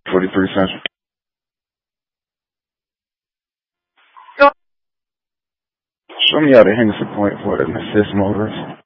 43 Central. Show me out at Henderson Point for an assist motorist.